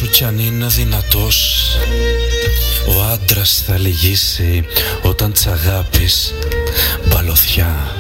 όσο κι αν είναι δυνατός, ο άντρας θα λυγίσει όταν τ' αγάπης μπαλωθιά.